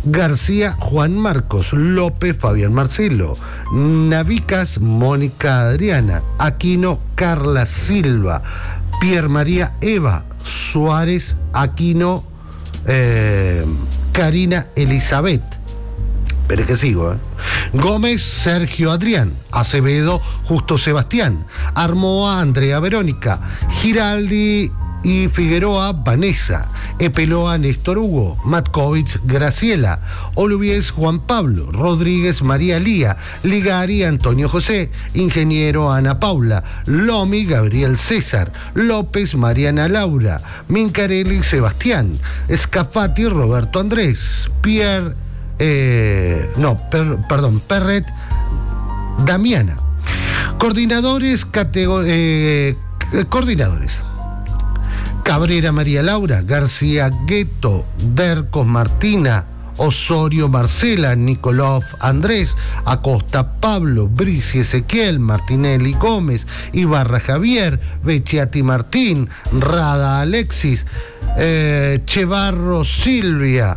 García Juan Marcos, López Fabián Marcelo, Navicas Mónica Adriana, Aquino Carla Silva, Pierre María Eva, Suárez Aquino Karina Elizabeth. Pero es que sigo, Gómez Sergio Adrián, Acevedo Justo Sebastián, Armoa Andrea Verónica, Giraldi y Figueroa Vanessa, Epeloa Néstor Hugo, Matkovich Graciela, Olubies Juan Pablo, Rodríguez María Lía, Ligari Antonio José, Ingeniero Ana Paula, Lomi Gabriel César, López Mariana Laura, Mincarelli Sebastián, Scafati Roberto Andrés, Perret Damiana. Coordinadores, coordinadores. Cabrera María Laura, García Gueto, Dercos Martina, Osorio Marcela, Nicolov Andrés, Acosta Pablo, Brici Ezequiel, Martinelli Gómez, Ibarra Javier, Becciati Martín, Rada Alexis, Chevarro Silvia,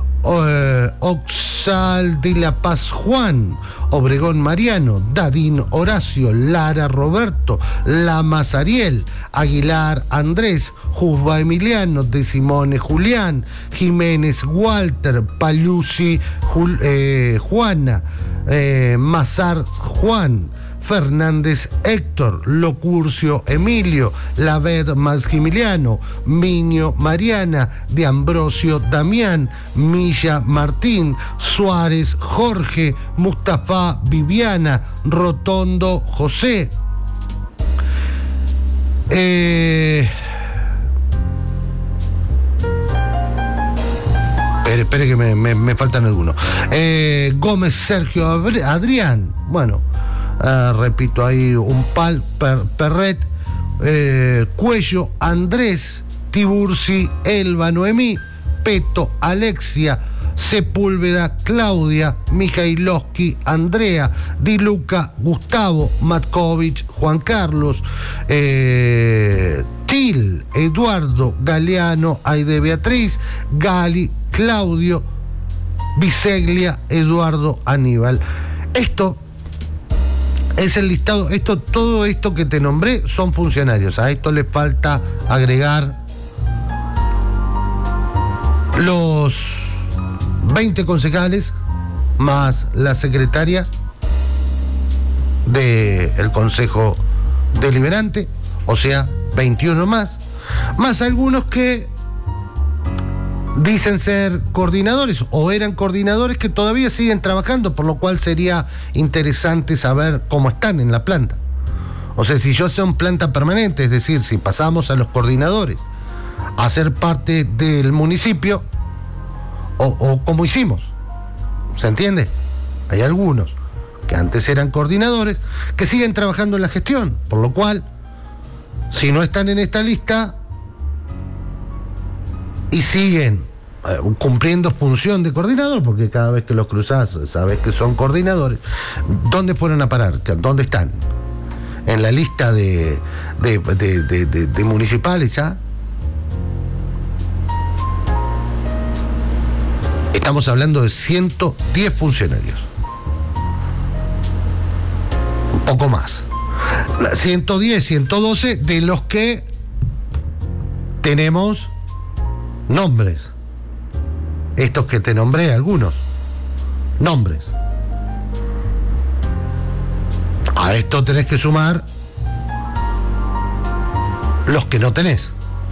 Oxal de la Paz Juan, Obregón Mariano, Dadín Horacio, Lara Roberto, Lamas Ariel, Aguilar Andrés, Juzba Emiliano, De Simone Julián, Jiménez Walter, Paluzzi Juana, Mazar Juan, Fernández Héctor, Locurcio Emilio, Laved Maximiliano, Miño Mariana, De Ambrosio Damián, Milla Martín, Suárez Jorge, Mustafa Viviana, Rotondo José. Espere que me faltan algunos. Gómez Sergio Adrián, bueno, repito ahí, Perret, Cuello Andrés, Tiburci Elba Noemí, Peto Alexia, Sepúlveda Claudia, Mijailovsky Andrea, Di Luca Gustavo, Matkovich Juan Carlos, Til Eduardo, Galeano Aide Beatriz, Gali Claudio, Biseglia Eduardo Aníbal. Esto es el listado, todo esto que te nombré son funcionarios. A esto le falta agregar los 20 concejales más la secretaria del Consejo Deliberante, o sea, 21 más algunos que dicen ser coordinadores o eran coordinadores que todavía siguen trabajando, por lo cual sería interesante saber cómo están en la planta. O sea, si yo son planta permanente, es decir, si pasamos a los coordinadores a ser parte del municipio, o como hicimos, ¿se entiende? Hay algunos que antes eran coordinadores que siguen trabajando en la gestión, por lo cual, si no están en esta lista y siguen cumpliendo función de coordinador, porque cada vez que los cruzás sabes que son coordinadores, ¿dónde fueron a parar? ¿Dónde están? ¿En la lista de municipales ya? Estamos hablando de 110 funcionarios. Un poco más. 110, 112 de los que tenemos nombres. Estos que te nombré, algunos nombres. A esto tenés que sumar los que no tenés.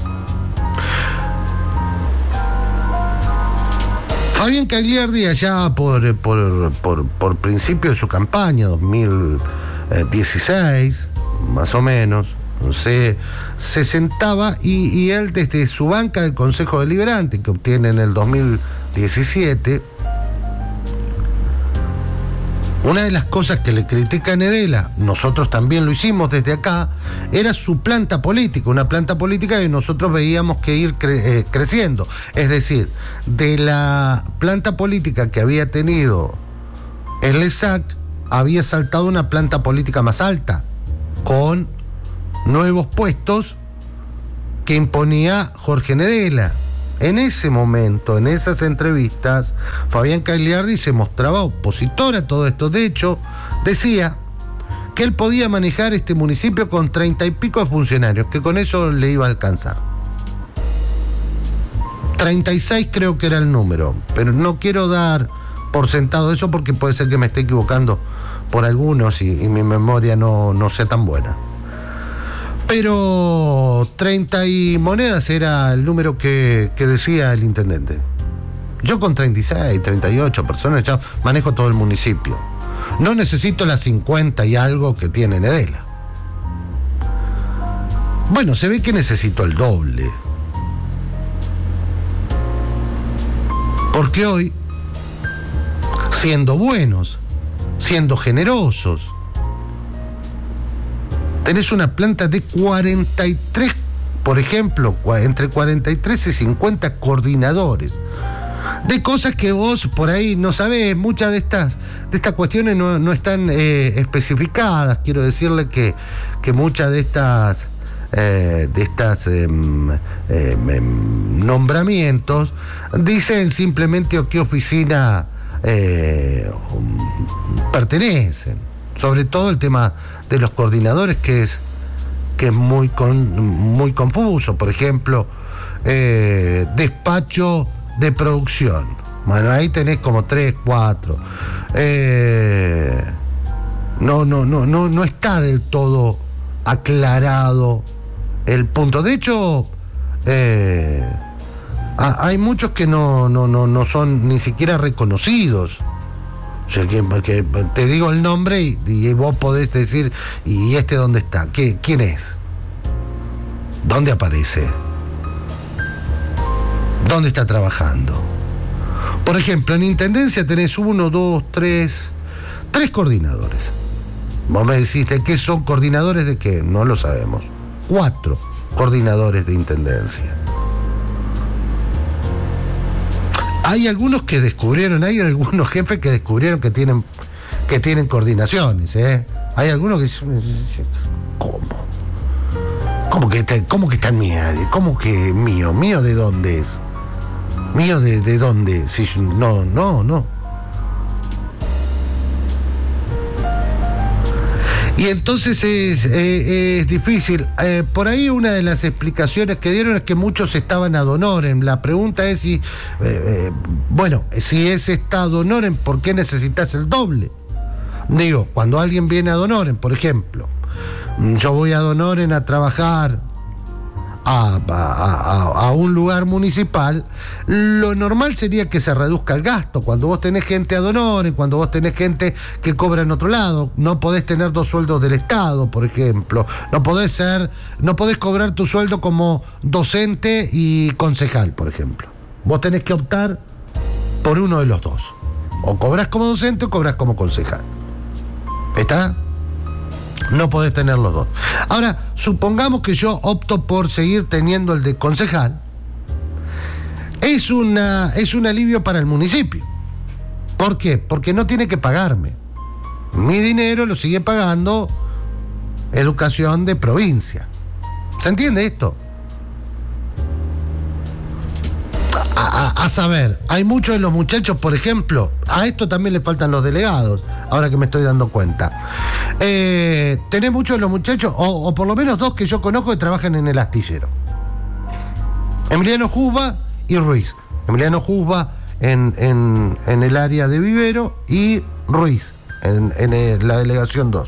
Fabián Cagliardi, allá por principio de su campaña, 2016, más o menos, se sentaba y él desde su banca del Consejo Deliberante, que obtiene en el 2017, una de las cosas que le critica a Nedela, nosotros también lo hicimos desde acá, era su planta política, una planta política que nosotros veíamos que ir creciendo. Es decir, de la planta política que había tenido el ESAC, había saltado una planta política más alta, con nuevos puestos que imponía Jorge Nedela. en ese momento, en esas entrevistas, Fabián Cagliardi se mostraba opositor a todo esto. De hecho, decía que él podía manejar este municipio con 30 y pico de funcionarios, que con eso le iba a alcanzar. 36 creo que era el número, pero no quiero dar por sentado eso porque puede ser que me esté equivocando por algunos y mi memoria no sea tan buena. Pero 30 y monedas era el número que decía el intendente. Yo con 36, 38 personas ya manejo todo el municipio. No necesito las 50 y algo que tiene Edela. Bueno, se ve que necesito el doble. Porque hoy, siendo buenos, siendo generosos, tenés una planta de 43, por ejemplo, entre 43 y 50 coordinadores. De cosas que vos por ahí no sabés, muchas de estas cuestiones no están especificadas. Quiero decirle que muchas de estas nombramientos dicen simplemente a qué oficina pertenecen. Sobre todo el tema de los coordinadores, que es muy confuso. Por ejemplo, despacho de producción. Bueno, ahí tenés como 3, 4. No está del todo aclarado el punto. De hecho, hay muchos que no son ni siquiera reconocidos. O sea, porque te digo el nombre y vos podés decir, ¿y este dónde está? ¿Quién es? ¿Dónde aparece? ¿Dónde está trabajando? Por ejemplo, en Intendencia tenés 1, 2, 3 coordinadores. Vos me decís, ¿de qué son coordinadores de qué? No lo sabemos. 4 coordinadores de Intendencia. Hay algunos que descubrieron, hay algunos jefes que descubrieron que tienen coordinaciones, ¿eh? Hay algunos que dicen, ¿cómo? ¿Cómo que está en mi área? ¿Cómo que mío? ¿Mío de dónde es? ¿Mío de dónde? Si, no. Y entonces es difícil. Por ahí una de las explicaciones que dieron es que muchos estaban ad honorem. La pregunta es si es ad honorem, ¿por qué necesitas el doble? Digo, cuando alguien viene ad honorem, por ejemplo, yo voy ad honorem a trabajar a un lugar municipal, lo normal sería que se reduzca el gasto. Cuando vos tenés gente ad honorem, cuando vos tenés gente que cobra en otro lado, no podés tener 2 sueldos del Estado, por ejemplo. No podés cobrar tu sueldo como docente y concejal, por ejemplo. Vos tenés que optar por uno de los dos. O cobrás como docente o cobrás como concejal. ¿Está? No podés tener los dos. Ahora, supongamos que yo opto por seguir teniendo el de concejal. Es un alivio para el municipio. ¿Por qué? Porque no tiene que pagarme. Mi dinero lo sigue pagando Educación de Provincia. ¿Se entiende esto? A saber, hay muchos de los muchachos, por ejemplo, a esto también le faltan los delegados, ahora que me estoy dando cuenta. Tenés muchos de los muchachos, o por lo menos 2 que yo conozco que trabajan en el astillero. Emiliano Jusba y Ruiz. Emiliano Jusba en el área de Vivero y Ruiz en la delegación 2.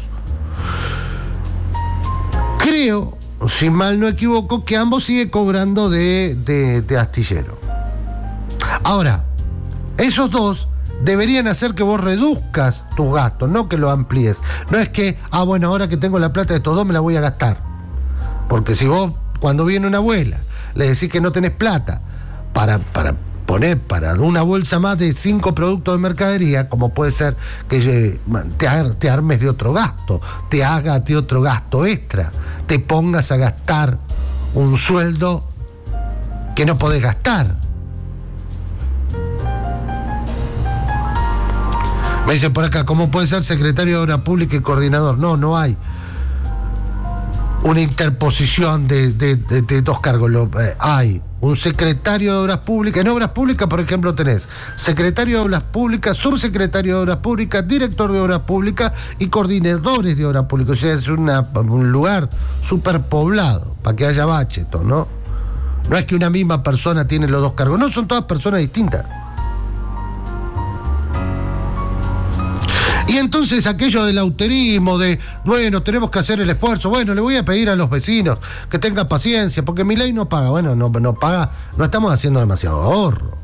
Creo, si mal no equivoco, que ambos siguen cobrando de astillero. Ahora, esos 2 deberían hacer que vos reduzcas tus gastos, no que lo amplíes. No es que, ahora que tengo la plata de estos 2 me la voy a gastar. Porque si vos, cuando viene una abuela, le decís que no tenés plata para poner para una bolsa más de 5 productos de mercadería, como puede ser que te armes de otro gasto, te hagas de otro gasto extra, te pongas a gastar un sueldo que no podés gastar. Me dicen por acá, ¿cómo puede ser secretario de Obra Pública y coordinador? No hay una interposición de 2 cargos. Hay un secretario de Obras Públicas. En Obras Públicas, por ejemplo, tenés secretario de Obras Públicas, subsecretario de Obras Públicas, director de Obras Públicas y coordinadores de Obras Públicas. O sea, es un lugar superpoblado para que haya bacheto, ¿no? No es que una misma persona tiene los dos cargos, no, son todas personas distintas. Y entonces aquello del austerismo, de, bueno, tenemos que hacer el esfuerzo, bueno, le voy a pedir a los vecinos que tengan paciencia, porque mi ley no paga. Bueno, no paga, no estamos haciendo demasiado ahorro.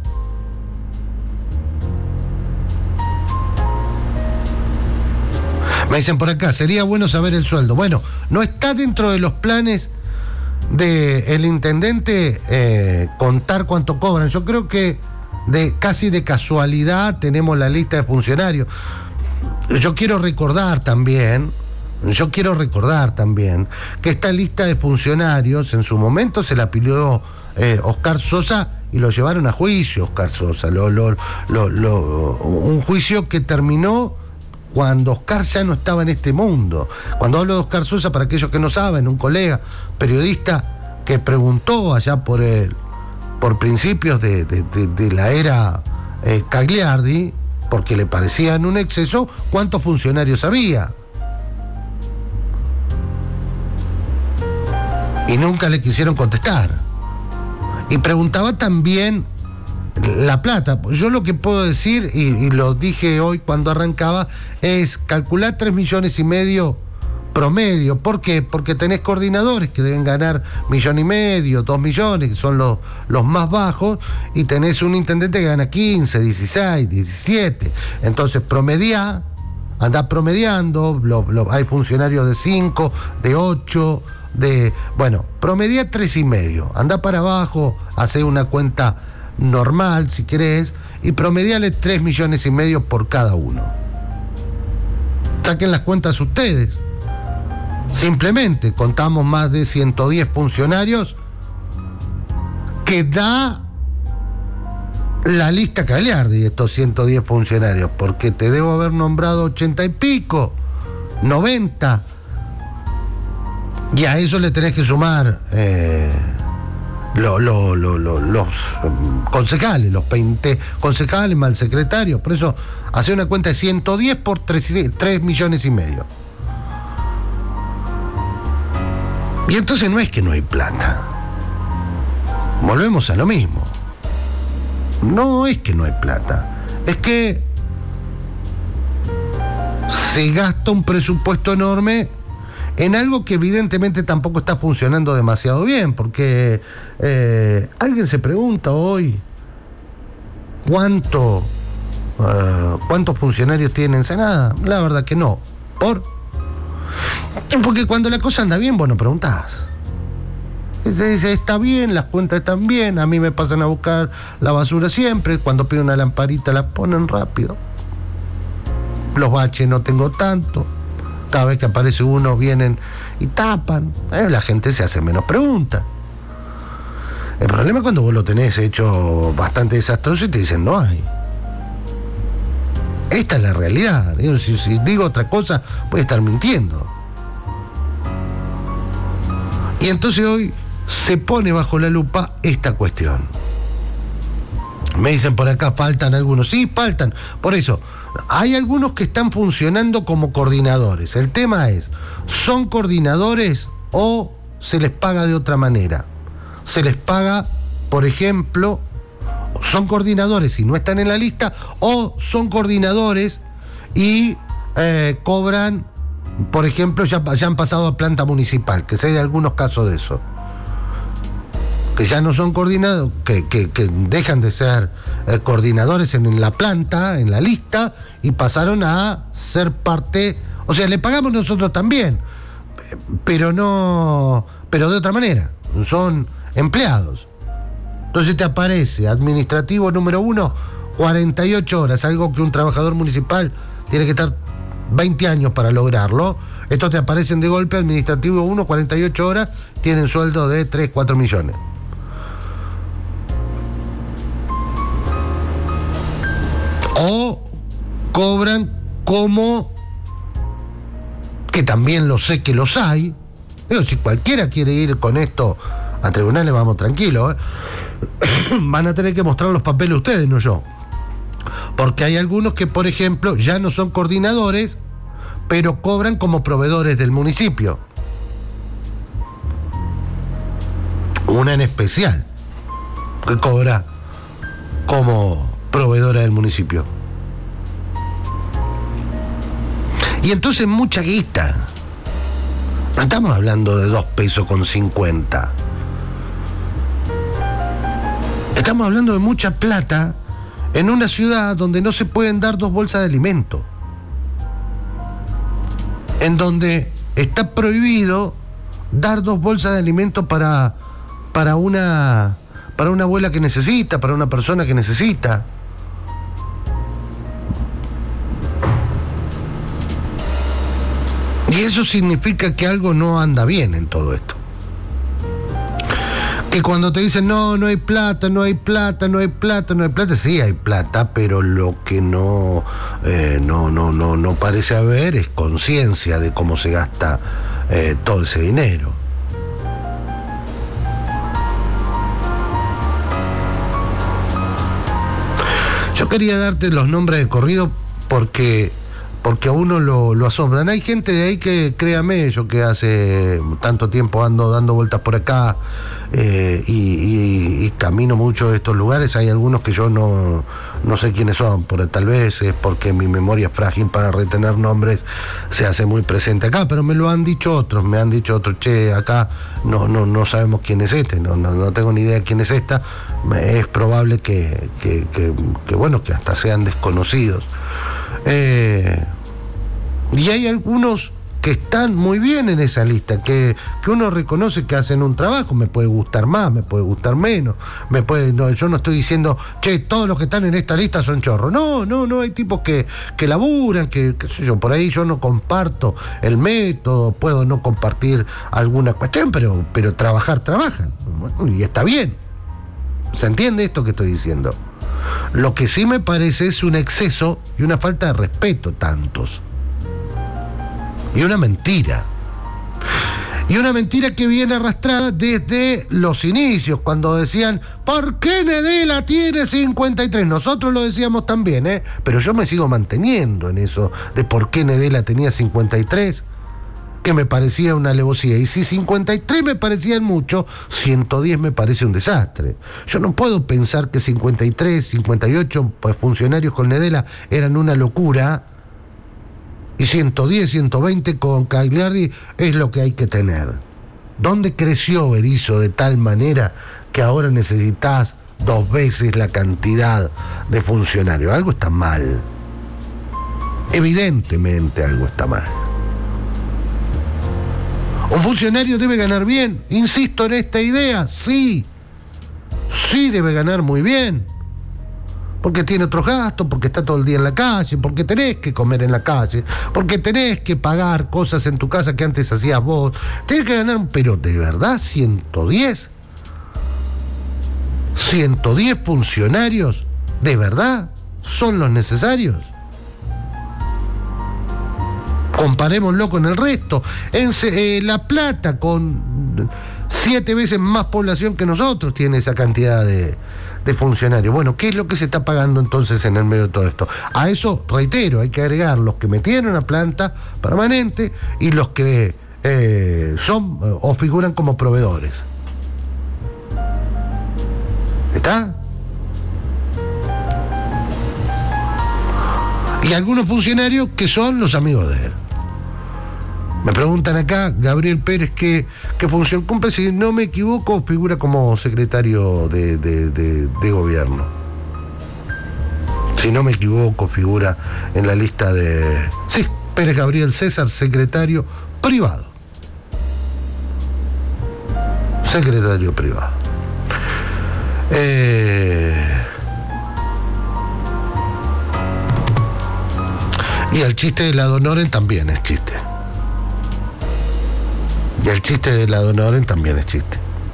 Me dicen por acá, sería bueno saber el sueldo. Bueno, no está dentro de los planes del intendente contar cuánto cobran. Yo creo que casi de casualidad tenemos la lista de funcionarios. Yo quiero recordar también que esta lista de funcionarios en su momento se la pidió Oscar Sosa y lo llevaron a juicio, Oscar Sosa. Un juicio que terminó cuando Oscar ya no estaba en este mundo. Cuando hablo de Oscar Sosa, para aquellos que no saben, un colega periodista que preguntó allá por principios de la era Cagliardi, porque le parecían un exceso, ¿cuántos funcionarios había? Y nunca le quisieron contestar. Y preguntaba también la plata. Yo lo que puedo decir, y lo dije hoy cuando arrancaba, es calcular 3,5 millones promedio. ¿Por qué? Porque tenés coordinadores que deben ganar 1,5 millones, 2 millones, que son los más bajos, y tenés un intendente que gana 15, 16, 17. Entonces andá promediando, hay funcionarios de 5, de 8, bueno, promedia 3,5. Andá para abajo, hacé una cuenta normal si querés, y promediale 3,5 millones por cada uno. Saquen las cuentas ustedes. Simplemente contamos más de 110 funcionarios que da la lista Cagliardi de estos 110 funcionarios, porque te debo haber nombrado 80 y pico, 90, y a eso le tenés que sumar los concejales, los 20 concejales más el secretario. Por eso hace una cuenta de 110 por 3,5 millones. Y entonces no es que no hay plata. Volvemos a lo mismo. No es que no hay plata. Es que se gasta un presupuesto enorme en algo que evidentemente tampoco está funcionando demasiado bien, porque alguien se pregunta hoy cuántos funcionarios tiene Ensenada. La verdad que no. Porque cuando la cosa anda bien, vos no preguntás. Está bien, las cuentas están bien, a mí me pasan a buscar la basura siempre, cuando pido una lamparita la ponen rápido. Los baches no tengo tanto, cada vez que aparece uno vienen y tapan, la gente se hace menos preguntas. El problema es cuando vos lo tenés hecho bastante desastroso y te dicen no hay. Esta es la realidad. Si digo otra cosa, voy a estar mintiendo. Y entonces hoy se pone bajo la lupa esta cuestión. Me dicen por acá, faltan algunos. Sí, faltan. Por eso, hay algunos que están funcionando como coordinadores. El tema es, ¿son coordinadores o se les paga de otra manera? Se les paga, por ejemplo, son coordinadores y no están en la lista, o son coordinadores y cobran, por ejemplo, ya han pasado a planta municipal, que sé de algunos casos de eso, que ya no son coordinadores, que dejan de ser coordinadores en la planta, en la lista, y pasaron a ser parte, o sea, le pagamos nosotros también, pero de otra manera, son empleados. Entonces te aparece administrativo número 1, 48 horas, algo que un trabajador municipal tiene que estar 20 años para lograrlo. Estos te aparecen de golpe, administrativo 1, 48 horas, tienen sueldo de 3, 4 millones. O cobran como, que también lo sé que los hay. Pero si cualquiera quiere ir con esto a tribunales, vamos tranquilos, van a tener que mostrar los papeles ustedes, no yo. Porque hay algunos que, por ejemplo, ya no son coordinadores, pero cobran como proveedores del municipio. Una en especial, que cobra como proveedora del municipio. Y entonces mucha guita. No estamos hablando de 2,50 pesos. Estamos hablando de mucha plata en una ciudad donde no se pueden dar 2 bolsas de alimento. En donde está prohibido dar 2 bolsas de alimento para una abuela que necesita, para una persona que necesita. Y eso significa que algo no anda bien en todo esto. Que cuando te dicen no hay plata, no hay plata, no hay plata, no hay plata, sí hay plata, pero lo que no parece haber es conciencia de cómo se gasta todo ese dinero. Yo quería darte los nombres de corrido porque a uno lo asombran. Hay gente de ahí que, créame, yo que hace tanto tiempo ando dando vueltas por acá y camino mucho de estos lugares, hay algunos que yo no sé quiénes son, tal vez es porque mi memoria es frágil para retener nombres, se hace muy presente acá, pero me lo han dicho otros, che, acá no sabemos quién es este, no tengo ni idea quién es esta, es probable que hasta sean desconocidos. Y hay algunos que están muy bien en esa lista, que uno reconoce que hacen un trabajo, me puede gustar más, me puede gustar menos, yo no estoy diciendo, che, todos los que están en esta lista son chorros. No, hay tipos que laburan, qué sé yo, por ahí yo no comparto el método, puedo no compartir alguna cuestión, pero trabajan, y está bien. ¿Se entiende esto que estoy diciendo? Lo que sí me parece es un exceso y una falta de respeto tantos. Y una mentira. Y una mentira que viene arrastrada desde los inicios, cuando decían, ¿por qué Nedela tiene 53? Nosotros lo decíamos también, pero yo me sigo manteniendo en eso de por qué Nedela tenía 53, que me parecía una alevosía. Y si 53 me parecían mucho, 110 me parece un desastre. Yo no puedo pensar que 53, 58 funcionarios con Nedela eran una locura, y 110, 120 con Cagliardi es lo que hay que tener. ¿Dónde creció Berizo de tal manera que ahora necesitas 2 veces la cantidad de funcionarios? Algo está mal. Evidentemente algo está mal. ¿Un funcionario debe ganar bien? Insisto en esta idea, sí debe ganar muy bien. Porque tiene otros gastos, porque está todo el día en la calle, porque tenés que comer en la calle, porque tenés que pagar cosas en tu casa que antes hacías vos. Tenés que ganar, pero de verdad, 110 funcionarios, ¿de verdad son los necesarios? Comparémoslo con el resto. La Plata, con 7 veces más población que nosotros, tiene esa cantidad de funcionarios. Bueno, ¿qué es lo que se está pagando entonces en el medio de todo esto? A eso, reitero, hay que agregar los que metieron a planta permanente y los que son o figuran como proveedores. ¿Está? Y algunos funcionarios que son los amigos de él. Me preguntan acá, Gabriel Pérez, ¿qué función cumple? Si no me equivoco, figura como secretario de gobierno. Si no me equivoco, figura en la lista de... Sí, Pérez Gabriel César, secretario privado. Secretario privado. Y el chiste de la Donoren también es chiste. Y el chiste de la Donoren también es chiste.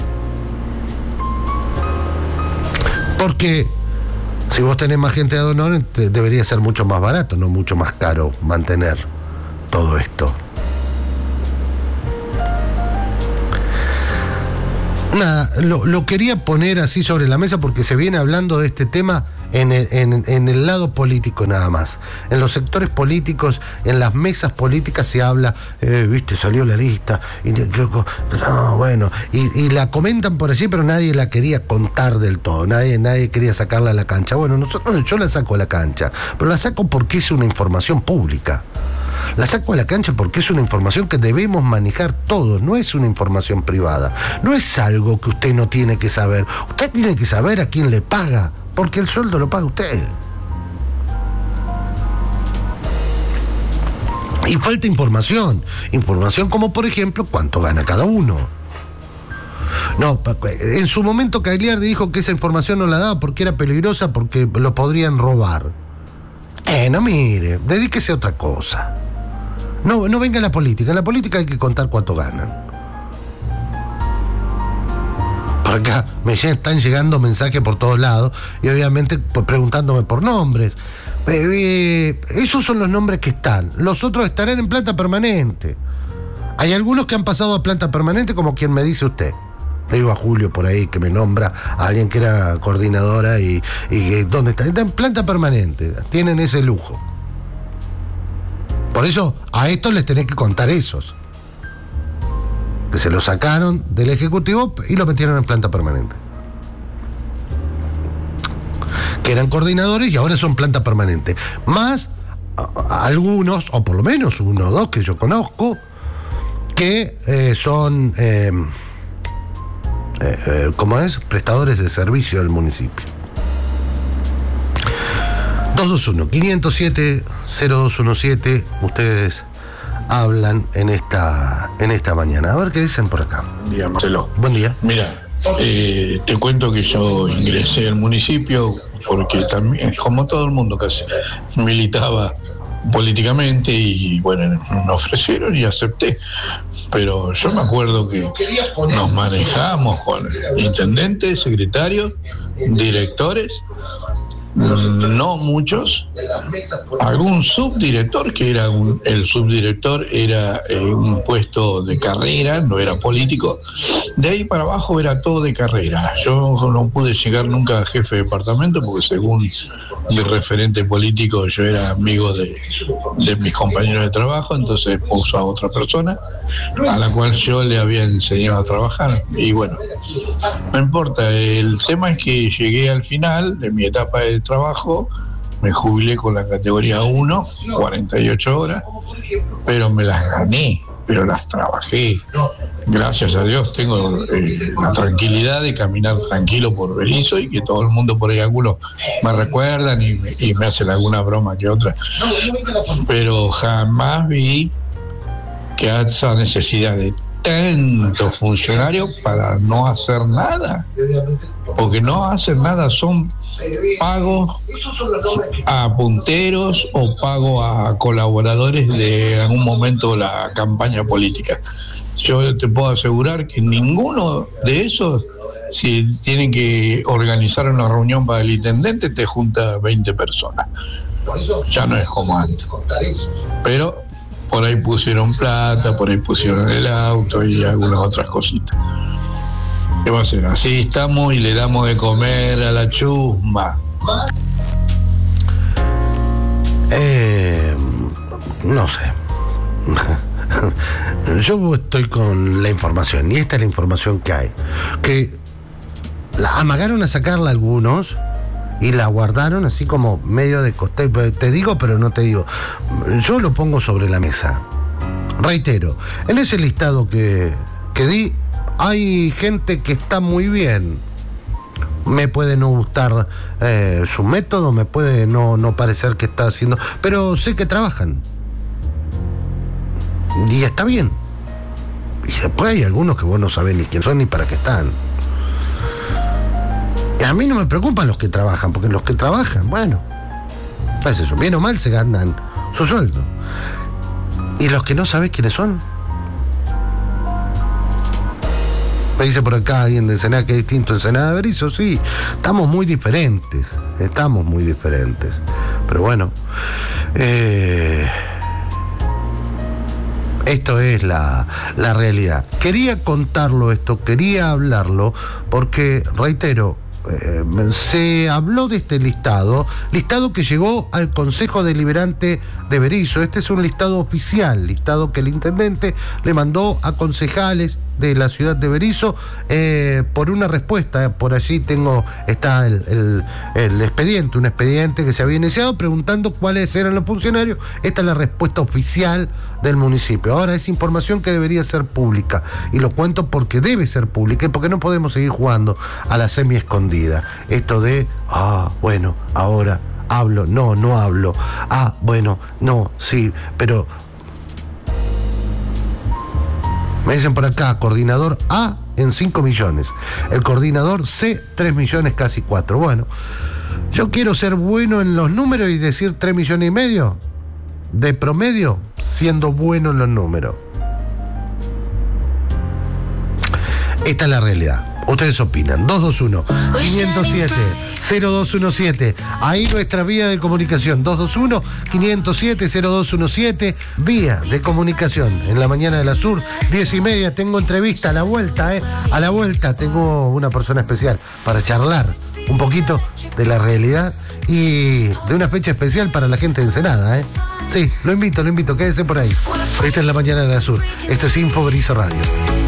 Porque si vos tenés más gente de Donoren, debería ser mucho más barato, no mucho más caro mantener todo esto. Nada, lo quería poner así sobre la mesa porque se viene hablando de este tema en el lado político nada más. En los sectores políticos, en las mesas políticas se habla, viste, salió la lista, y la comentan por allí, pero nadie la quería contar del todo, nadie quería sacarla a la cancha. Bueno, yo la saco a la cancha, pero la saco porque es una información pública. La saco a la cancha porque es una información que debemos manejar todos, no es una información privada, no es algo que usted no tiene que saber. Usted tiene que saber a quién le paga, porque el sueldo lo paga usted. Y falta información como por ejemplo cuánto gana cada uno. No, en su momento Cagliardi dijo que esa información no la daba porque era peligrosa, porque lo podrían robar. No mire, dedíquese a otra cosa. No venga la política. En la política hay que contar cuánto ganan. Por acá me están llegando mensajes por todos lados y obviamente pues, preguntándome por nombres. Esos son los nombres que están. Los otros estarán en planta permanente. Hay algunos que han pasado a planta permanente, como quien me dice usted. Le digo a Julio por ahí que me nombra a alguien que era coordinadora y ¿dónde está? Está en planta permanente. Tienen ese lujo. Por eso a estos les tenés que contar esos. Que se los sacaron del Ejecutivo y lo metieron en planta permanente. Que eran coordinadores y ahora son planta permanente. Más algunos, o por lo menos uno o dos que yo conozco, que son, ¿cómo es? Prestadores de servicio del municipio. 221-507-0217, ustedes hablan en esta mañana. A ver qué dicen por acá. Buen día, Marcelo. Buen día. Mira, te cuento que yo ingresé al municipio porque también, como todo el mundo casi, militaba políticamente y bueno, me ofrecieron y acepté. Pero yo me acuerdo que nos manejamos con intendentes, secretarios, directores, no muchos, algún subdirector que era el subdirector era un puesto de carrera, no era político. De ahí para abajo era todo de carrera. Yo no pude llegar nunca a jefe de departamento porque según mi referente político yo era amigo de mis compañeros de trabajo, entonces puso a otra persona a la cual yo le había enseñado a trabajar. Y bueno, no importa, el tema es que llegué al final de mi etapa de trabajo, me jubilé con la categoría 1, 48 horas, pero me las gané, pero las trabajé. Gracias a Dios tengo la tranquilidad de caminar tranquilo por Berisso y que todo el mundo por ahí, algunos me recuerdan y me hacen alguna broma que otra, pero jamás vi que haya esa necesidad de tantos funcionarios para no hacer nada, porque no hacen nada, son pagos a punteros o pagos a colaboradores de algún momento de la campaña política. Yo te puedo asegurar que ninguno de esos, si tienen que organizar una reunión para el intendente, te junta 20 personas. Ya no es como antes. Pero por ahí pusieron plata, por ahí pusieron el auto y algunas otras cositas. ¿Qué va a hacer? Así estamos y le damos de comer a la chusma. No sé. Yo estoy con la información y esta es la información que hay. Que la amagaron a sacarla algunos y la guardaron así como medio de coste. Te digo, pero no te digo. Yo lo pongo sobre la mesa. Reitero, en ese listado que di, hay gente que está muy bien. Me puede no gustar su método, me puede no parecer que está haciendo, pero sé que trabajan. Y está bien. Y después hay algunos que vos no sabés ni quién son ni para qué están. Y a mí no me preocupan los que trabajan, porque los que trabajan, bueno, es eso, bien o mal se ganan su sueldo. Y los que no sabés quiénes son. Me dice por acá alguien de Ensenada que es distinto a Ensenada de Berisso. Sí, estamos muy diferentes. Pero bueno, Esto es la realidad. Quería contarlo esto, quería hablarlo, porque, reitero, se habló de este listado que llegó al Consejo Deliberante de Berisso. Este es un listado oficial, listado que el intendente le mandó a concejales de la ciudad de Berisso por una respuesta. Por allí está el expediente, un expediente que se había iniciado preguntando cuáles eran los funcionarios. Esta es la respuesta oficial del municipio. Ahora es información que debería ser pública, y lo cuento porque debe ser pública y porque no podemos seguir jugando a la semi escondida. Esto de, bueno, ahora hablo, no hablo, bueno, no, sí, pero me dicen por acá, coordinador A en 5 millones, el coordinador C 3 millones, casi 4. Bueno, yo quiero ser bueno en los números y decir 3 millones y medio de promedio, siendo bueno en los números. Esta es la realidad. Ustedes opinan. 221-507-0217. Ahí nuestra vía de comunicación. 221-507-0217. Vía de comunicación. En la mañana de la Sur, 10:30. Tengo entrevista a la vuelta, A la vuelta tengo una persona especial para charlar un poquito de la realidad y de una fecha especial para la gente de Ensenada, Sí, lo invito. Quédese por ahí. Esta es la mañana de la Sur. Esto es Info Berisso Radio.